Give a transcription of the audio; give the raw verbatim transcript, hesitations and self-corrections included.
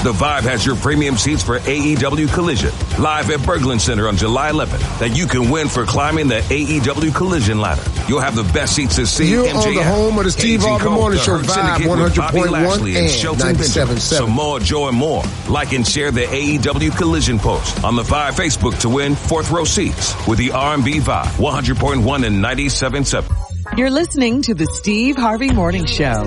The Vibe has your premium seats for A E W Collision, live at Berglund Center on July eleventh, that you can win for climbing the A E W Collision ladder. You'll have the best seats to see You're M J F, on the home of the Steve Harvey Morning Show, Vibe one hundred point one and ninety-seven point seven. Samoa Joe and more. Like and share the A E W Collision post on the Vibe Facebook to win fourth row seats with the R and B Vibe one hundred point one and ninety-seven point seven. You're listening to the Steve Harvey Morning Show.